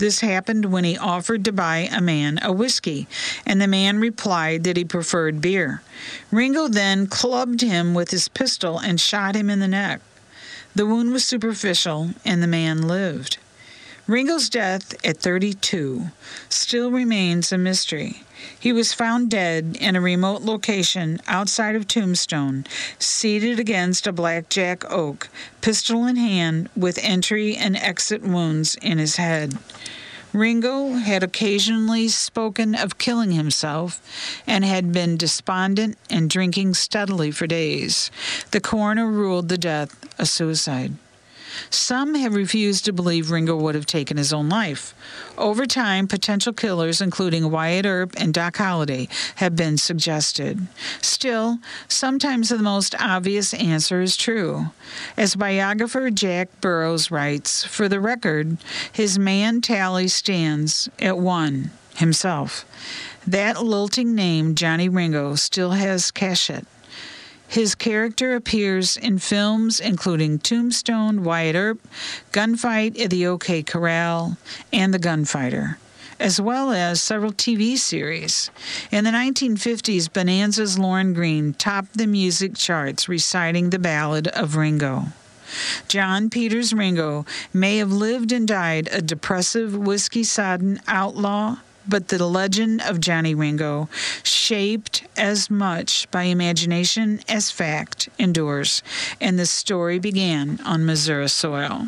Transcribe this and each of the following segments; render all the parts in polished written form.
This happened when he offered to buy a man a whiskey, and the man replied that he preferred beer. Ringo then clubbed him with his pistol and shot him in the neck. The wound was superficial, and the man lived. Ringo's death at 32 still remains a mystery. He was found dead in a remote location outside of Tombstone, seated against a blackjack oak, pistol in hand, with entry and exit wounds in his head. Ringo had occasionally spoken of killing himself and had been despondent and drinking steadily for days. The coroner ruled the death a suicide. Some have refused to believe Ringo would have taken his own life. Over time, potential killers, including Wyatt Earp and Doc Holliday, have been suggested. Still, sometimes the most obvious answer is true. As biographer Jack Burrows writes, for the record, his man tally stands at 1, himself. That lilting name, Johnny Ringo, still has cachet. His character appears in films including Tombstone, Wyatt Earp, Gunfight at the OK Corral, and The Gunfighter, as well as several TV series. In the 1950s, Bonanza's Lorne Greene topped the music charts reciting the Ballad of Ringo. John Peters Ringo may have lived and died a depressive, whiskey-sodden outlaw, but the legend of Johnny Ringo, shaped as much by imagination as fact, endures, and the story began on Missouri soil.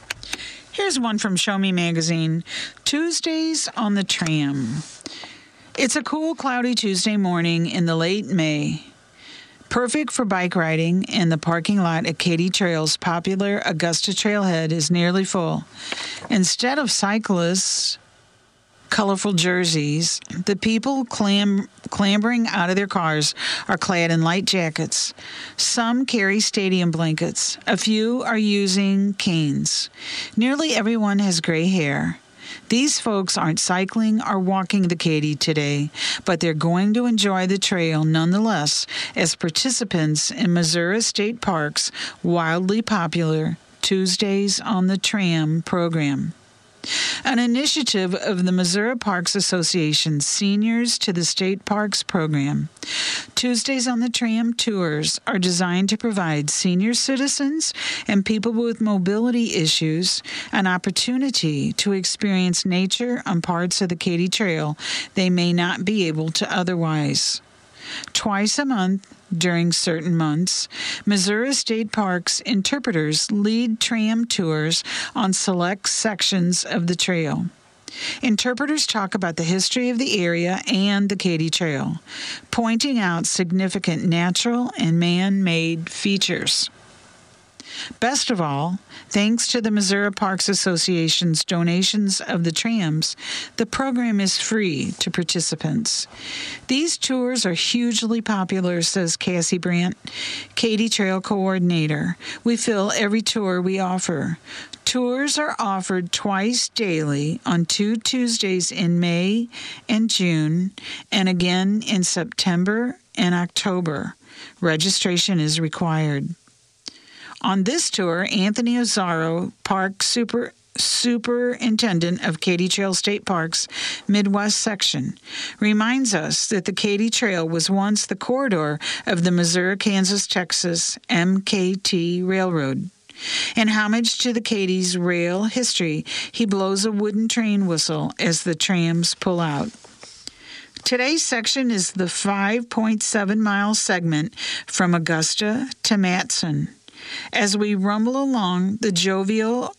Here's one from Show Me Magazine, Tuesdays on the Tram. It's a cool, cloudy Tuesday morning in the late May. Perfect for bike riding, and the parking lot at Katy Trail's popular Augusta Trailhead is nearly full. Instead of cyclists, colorful jerseys, the people clambering out of their cars are clad in light jackets. Some carry stadium blankets. A few are using canes. Nearly everyone has gray hair. These folks aren't cycling or walking the Katy today, but they're going to enjoy the trail nonetheless as participants in Missouri State Park's wildly popular Tuesdays on the Tram program. An initiative of the Missouri Parks Association's Seniors to the State Parks program. Tuesdays on the Tram tours are designed to provide senior citizens and people with mobility issues an opportunity to experience nature on parts of the Katy Trail they may not be able to otherwise. Twice a month, during certain months, Missouri State Parks interpreters lead tram tours on select sections of the trail. Interpreters talk about the history of the area and the Katy Trail, pointing out significant natural and man-made features. Best of all, thanks to the Missouri Parks Association's donations of the trams, the program is free to participants. These tours are hugely popular, says Cassie Brandt, Katy Trail Coordinator. We fill every tour we offer. Tours are offered twice daily on 2 Tuesdays in May and June, and again in September and October. Registration is required. On this tour, Anthony Ozzaro, Park Superintendent of Katy Trail State Park's Midwest section, reminds us that the Katy Trail was once the corridor of the Missouri-Kansas-Texas MKT Railroad. In homage to the Katy's rail history, he blows a wooden train whistle as the trams pull out. Today's section is the 5.7-mile segment from Augusta to Matson. As we rumble along, the jovial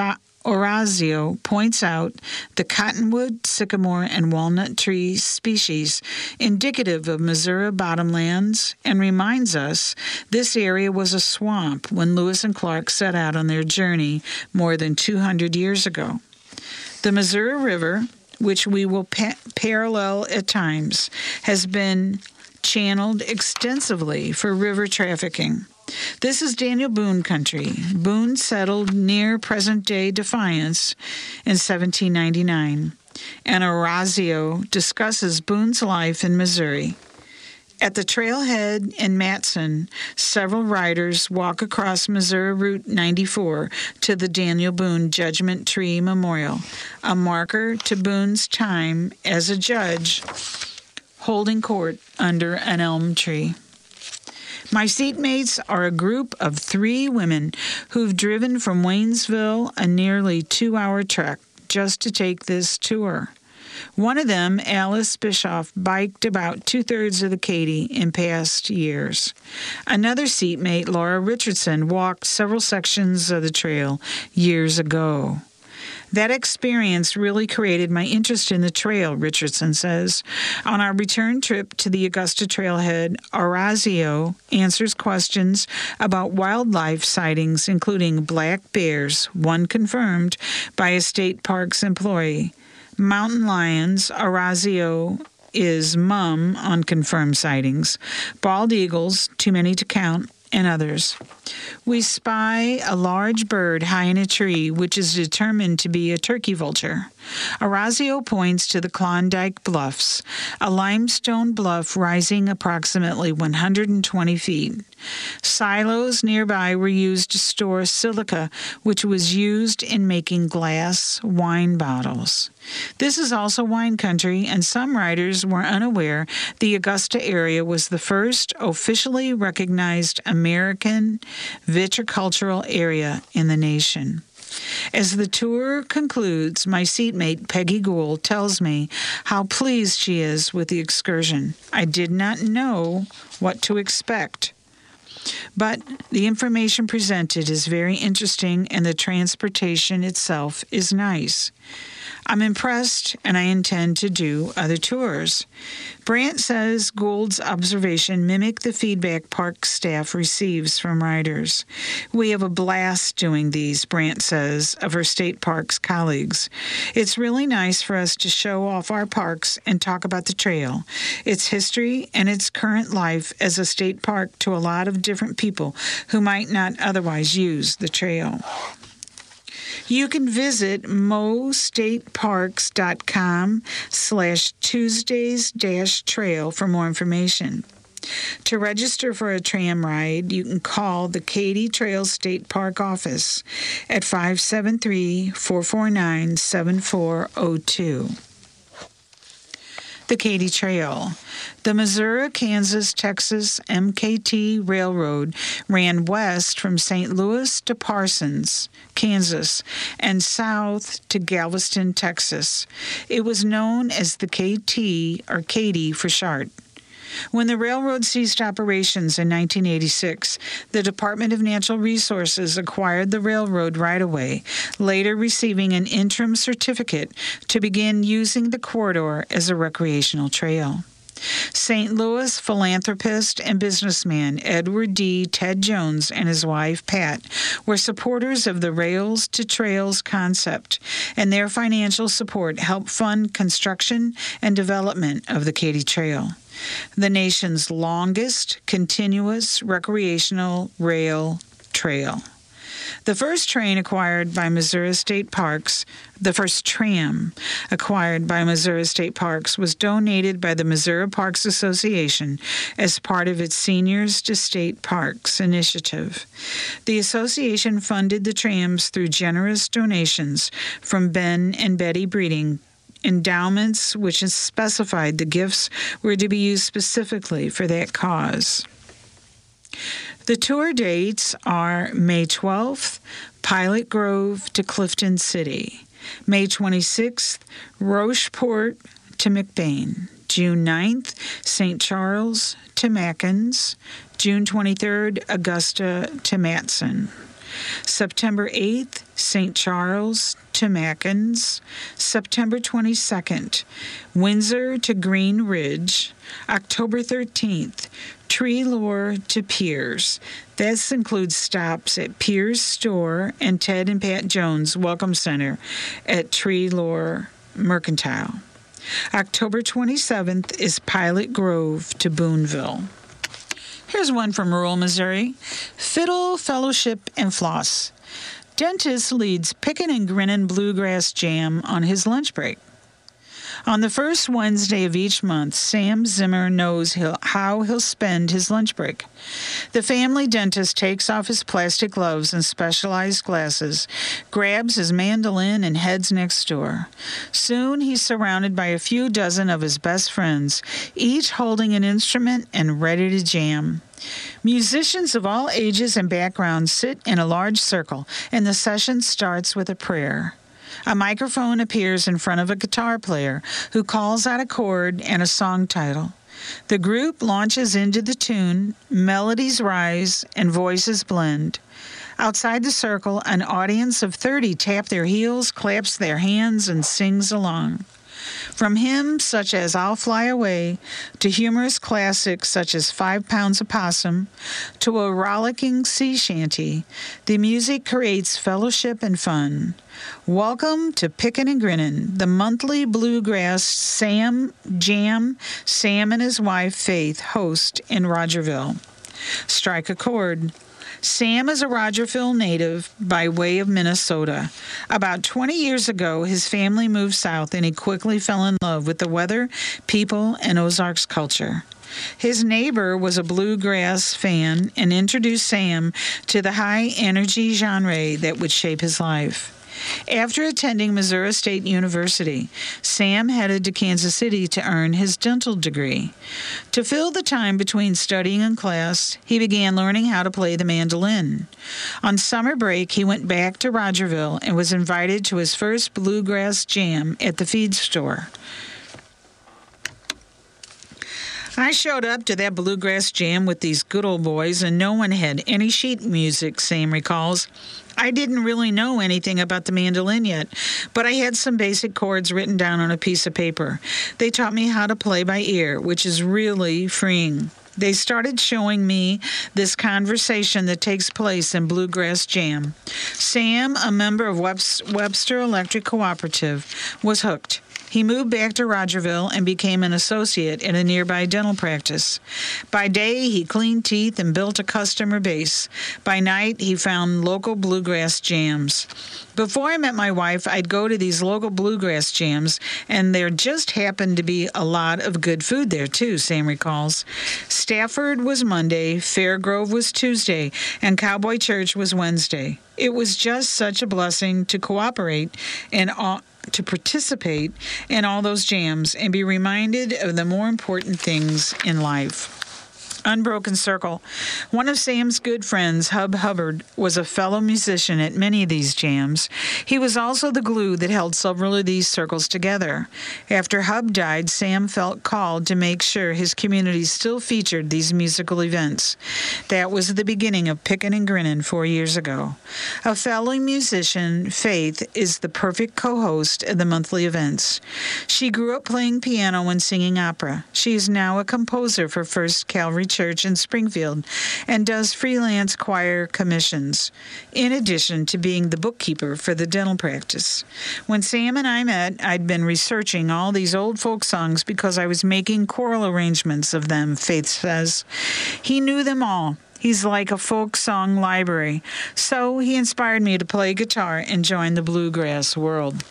Orazio points out the cottonwood, sycamore, and walnut tree species indicative of Missouri bottomlands and reminds us this area was a swamp when Lewis and Clark set out on their journey more than 200 years ago. The Missouri River, which we will parallel at times, has been channeled extensively for river trafficking. This is Daniel Boone country. Boone settled near present-day Defiance in 1799, and Orazio discusses Boone's life in Missouri. At the trailhead in Matson, several riders walk across Missouri Route 94 to the Daniel Boone Judgment Tree Memorial, a marker to Boone's time as a judge holding court under an elm tree. My seatmates are a group of 3 women who've driven from Waynesville a nearly 2-hour trek just to take this tour. One of them, Alice Bischoff, biked about 2/3 of the Katy in past years. Another seatmate, Laura Richardson, walked several sections of the trail years ago. That experience really created my interest in the trail, Richardson says. On our return trip to the Augusta trailhead, Orazio answers questions about wildlife sightings, including black bears, one confirmed by a state parks employee. Mountain lions, Orazio is mum on confirmed sightings. Bald eagles, too many to count, and others. We spy a large bird high in a tree, which is determined to be a turkey vulture. Orazio points to the Klondike Bluffs, a limestone bluff rising approximately 120 feet. Silos nearby were used to store silica, which was used in making glass wine bottles. This is also wine country, and some riders were unaware the Augusta area was the first officially recognized American viticultural area in the nation. As the tour concludes, my seatmate Peggy Gould tells me how pleased she is with the excursion. I did not know what to expect, but the information presented is very interesting and the transportation itself is nice. I'm impressed, and I intend to do other tours. Brandt says Gould's observation mimicked the feedback park staff receives from riders. We have a blast doing these, Brandt says, of her state parks colleagues. It's really nice for us to show off our parks and talk about the trail, its history, and its current life as a state park to a lot of different people who might not otherwise use the trail. You can visit mostateparks.com/Tuesdays-trail for more information. To register for a tram ride, you can call the Katy Trail State Park office at 573-449-7402. The Katy Trail. The Missouri, Kansas, Texas MKT Railroad ran west from St. Louis to Parsons, Kansas, and south to Galveston, Texas. It was known as the KT, or Katy for short. When the railroad ceased operations in 1986, the Department of Natural Resources acquired the railroad right-of-way, later receiving an interim certificate to begin using the corridor as a recreational trail. St. Louis philanthropist and businessman Edward D. Ted Jones and his wife Pat were supporters of the Rails to Trails concept, and their financial support helped fund construction and development of the Katy Trail, the nation's longest continuous recreational rail trail. The first tram acquired by Missouri State Parks was donated by the Missouri Parks Association as part of its Seniors to State Parks initiative. The association funded the trams through generous donations from Ben and Betty Breeding endowments, which has specified the gifts were to be used specifically for that cause. The tour dates are May 12th, Pilot Grove to Clifton City, May 26th, Rocheport to McBain, June 9th, St. Charles to Mackins, June 23rd, Augusta to Matson, September 8th, St. Charles to Mackins, September 22nd, Windsor to Green Ridge, October 13th, Treelore to Piers. This includes stops at Piers Store and Ted and Pat Jones Welcome Center at Treelore Mercantile. October 27th is Pilot Grove to Boonville. Here's one from rural Missouri. Fiddle, Fellowship, and Floss. Dentist leads Pickin' and Grinnin' Bluegrass Jam on his lunch break. On the first Wednesday of each month, Sam Zimmer knows how he'll spend his lunch break. The family dentist takes off his plastic gloves and specialized glasses, grabs his mandolin, and heads next door. Soon he's surrounded by a few dozen of his best friends, each holding an instrument and ready to jam. Musicians of all ages and backgrounds sit in a large circle, and the session starts with a prayer. A microphone appears in front of a guitar player who calls out a chord and a song title. The group launches into the tune, melodies rise, and voices blend. Outside the circle, an audience of 30 tap their heels, claps their hands, and sings along. From hymns such as I'll Fly Away, to humorous classics such as 5 Pounds of Possum, to a rollicking sea shanty, the music creates fellowship and fun. Welcome to Pickin' and Grinnin', the monthly bluegrass jam Sam and his wife Faith host in Rogerville. Strike a chord. Sam is a Rogerville native by way of Minnesota. About 20 years ago, his family moved south and he quickly fell in love with the weather, people, and Ozarks culture. His neighbor was a bluegrass fan and introduced Sam to the high-energy genre that would shape his life. After attending Missouri State University, Sam headed to Kansas City to earn his dental degree. To fill the time between studying and class, he began learning how to play the mandolin. On summer break, he went back to Rogerville and was invited to his first bluegrass jam at the feed store. I showed up to that bluegrass jam with these good old boys, and no one had any sheet music, Sam recalls. I didn't really know anything about the mandolin yet, but I had some basic chords written down on a piece of paper. They taught me how to play by ear, which is really freeing. They started showing me this conversation that takes place in Bluegrass Jam. Sam, a member of Webster Electric Cooperative, was hooked. He moved back to Rogerville and became an associate at a nearby dental practice. By day, he cleaned teeth and built a customer base. By night, he found local bluegrass jams. Before I met my wife, I'd go to these local bluegrass jams, and there just happened to be a lot of good food there, too, Sam recalls. Stafford was Monday, Fairgrove was Tuesday, and Cowboy Church was Wednesday. It was just such a blessing to cooperate and to participate in all those jams and be reminded of the more important things in life. Unbroken Circle. One of Sam's good friends, Hub Hubbard, was a fellow musician at many of these jams. He was also the glue that held several of these circles together. After Hub died, Sam felt called to make sure his community still featured these musical events. That was the beginning of Pickin' and Grinnin' 4 years ago. A fellow musician, Faith, is the perfect co-host of the monthly events. She grew up playing piano and singing opera. She is now a composer for First Calvary Church in Springfield and does freelance choir commissions, in addition to being the bookkeeper for the dental practice. When Sam and I met, I'd been researching all these old folk songs because I was making choral arrangements of them, Faith says. He knew them all. He's like a folk song library, so he inspired me to play guitar and join the bluegrass world.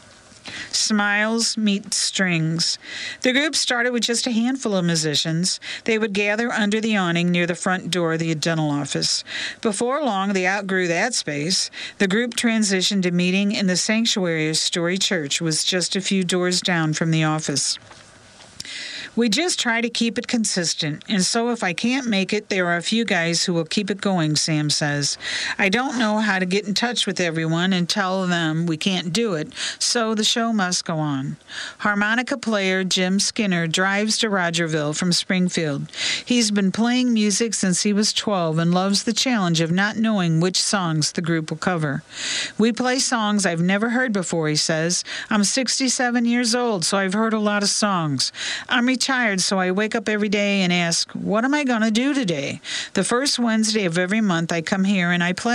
Smiles meet strings. The group started with just a handful of musicians. They would gather under the awning near the front door of the dental office. Before long, they outgrew that space. The group transitioned to meeting in the sanctuary of Story Church, was just a few doors down from the office. We just try to keep it consistent, and so if I can't make it, there are a few guys who will keep it going, Sam says. I don't know how to get in touch with everyone and tell them we can't do it, so the show must go on. Harmonica player Jim Skinner drives to Rogerville from Springfield. He's been playing music since he was 12 and loves the challenge of not knowing which songs the group will cover. We play songs I've never heard before, he says. I'm 67 years old, so I've heard a lot of songs. I'm retired, so I wake up every day and ask, what am I going to do today? The first Wednesday of every month, I come here and I play.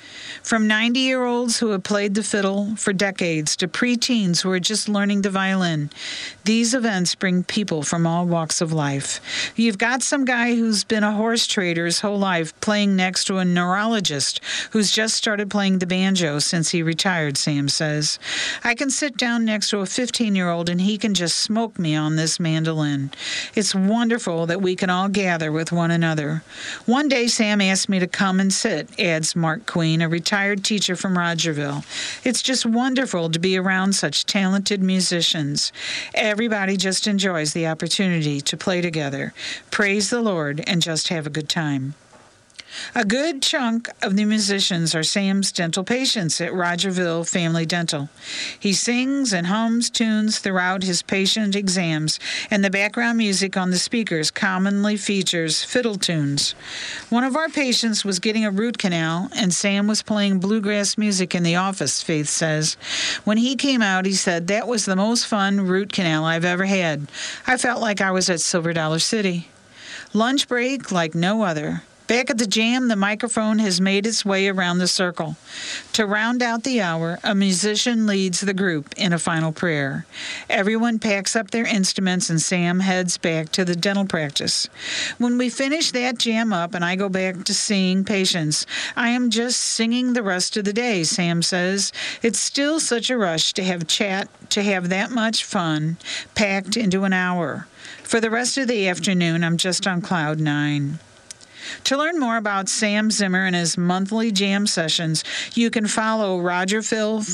From 90-year-olds who have played the fiddle for decades to preteens who are just learning the violin, these events bring people from all walks of life. You've got some guy who's been a horse trader his whole life playing next to a neurologist who's just started playing the banjo since he retired, Sam says. I can sit down next to a 15-year-old and he can just smoke me on this mandolin. It's wonderful that we can all gather with one another. One day Sam asked me to come and sit, adds Mark Queen, a retired teacher from Rogerville. It's just wonderful to be around such talented musicians. Everybody just enjoys the opportunity to play together, praise the Lord, and just have a good time. A good chunk of the musicians are Sam's dental patients at Rogerville Family Dental. He sings and hums tunes throughout his patient exams, and the background music on the speakers commonly features fiddle tunes. One of our patients was getting a root canal, and Sam was playing bluegrass music in the office, Faith says. When he came out, he said, "That was the most fun root canal I've ever had. I felt like I was at Silver Dollar City." Lunch break like no other. Back at the jam, the microphone has made its way around the circle. To round out the hour, a musician leads the group in a final prayer. Everyone packs up their instruments and Sam heads back to the dental practice. When we finish that jam up and I go back to seeing patients, I am just singing the rest of the day, Sam says. It's still such a rush to have chat, to have that much fun packed into an hour. For the rest of the afternoon, I'm just on cloud nine. To learn more about Sam Zimmer and his monthly jam sessions, you can follow Rogerville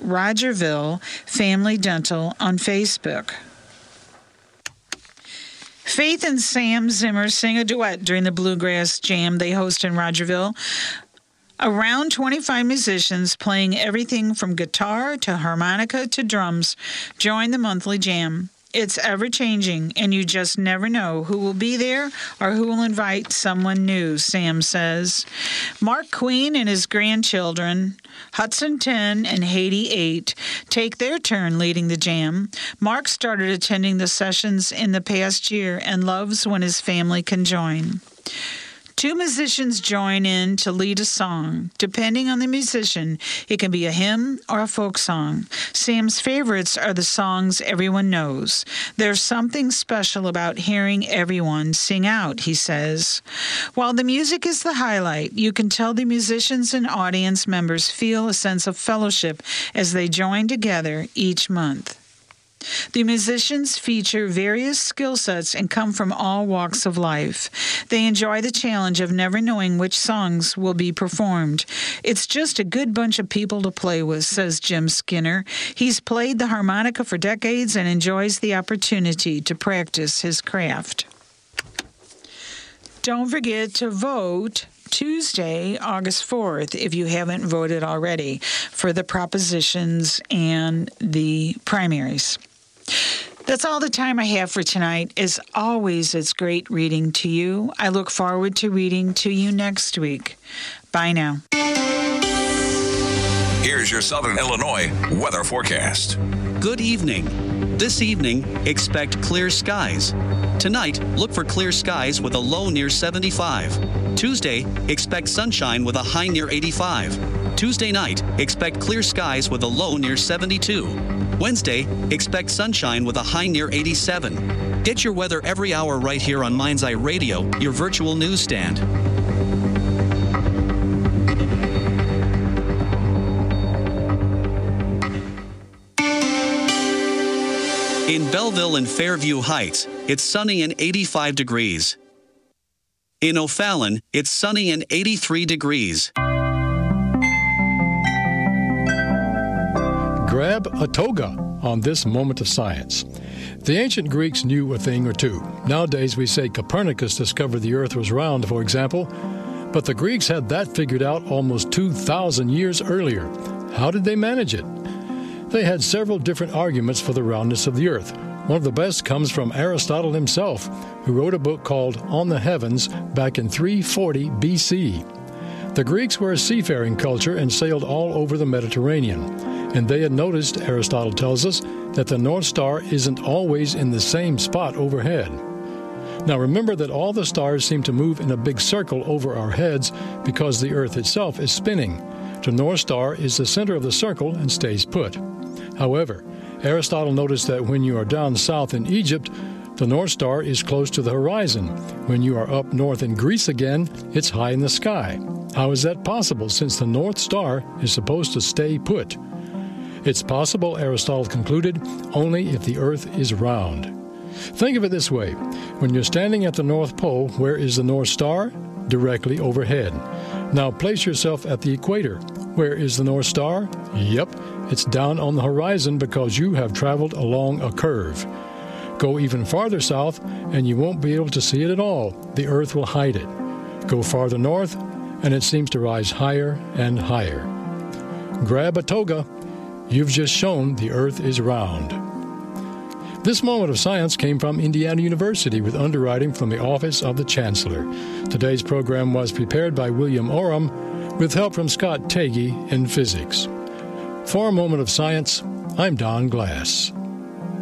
Family Dental on Facebook. Faith and Sam Zimmer sing a duet during the Bluegrass Jam they host in Rogerville. Around 25 musicians playing everything from guitar to harmonica to drums join the monthly jam. It's ever-changing, and you just never know who will be there or who will invite someone new, Sam says. Mark Queen and his grandchildren, Hudson 10 and Haiti 8, take their turn leading the jam. Mark started attending the sessions in the past year and loves when his family can join. Two musicians join in to lead a song. Depending on the musician, it can be a hymn or a folk song. Sam's favorites are the songs everyone knows. There's something special about hearing everyone sing out, he says. While the music is the highlight, you can tell the musicians and audience members feel a sense of fellowship as they join together each month. The musicians feature various skill sets and come from all walks of life. They enjoy the challenge of never knowing which songs will be performed. It's just a good bunch of people to play with, says Jim Skinner. He's played the harmonica for decades and enjoys the opportunity to practice his craft. Don't forget to vote Tuesday, August 4th, if you haven't voted already, for the propositions and the primaries. That's all the time I have for tonight. As always, it's great reading to you. I look forward to reading to you next week. Bye now. Here's your Southern Illinois weather forecast. Good evening. This evening, expect clear skies. Tonight, look for clear skies with a low near 75. Tuesday, expect sunshine with a high near 85. Tuesday night, expect clear skies with a low near 72. Wednesday, expect sunshine with a high near 87. Get your weather every hour right here on Mind's Eye Radio, your virtual newsstand. In Belleville and Fairview Heights, it's sunny and 85 degrees. In O'Fallon, it's sunny and 83 degrees. Grab a toga on this moment of science. The ancient Greeks knew a thing or two. Nowadays we say Copernicus discovered the earth was round, for example, but the Greeks had that figured out almost 2,000 years earlier. How did they manage it? They had several different arguments for the roundness of the earth. One of the best comes from Aristotle himself, who wrote a book called On the Heavens back in 340 BC. The Greeks were a seafaring culture and sailed all over the Mediterranean, and they had noticed, Aristotle tells us, that the North Star isn't always in the same spot overhead. Now remember that all the stars seem to move in a big circle over our heads because the earth itself is spinning. The North Star is the center of the circle and stays put. However, Aristotle noticed that when you are down south in Egypt, the North Star is close to the horizon. When you are up north in Greece again, it's high in the sky. How is that possible since the North Star is supposed to stay put? It's possible, Aristotle concluded, only if the Earth is round. Think of it this way. When you're standing at the North Pole, where is the North Star? Directly overhead. Now place yourself at the equator. Where is the North Star? Yep, it's down on the horizon because you have traveled along a curve. Go even farther south, and you won't be able to see it at all. The Earth will hide it. Go farther north, and it seems to rise higher and higher. Grab a toga. You've just shown the Earth is round. This moment of science came from Indiana University with underwriting from the Office of the Chancellor. Today's program was prepared by William Oram with help from Scott Tagey in physics. For a Moment of Science, I'm Don Glass.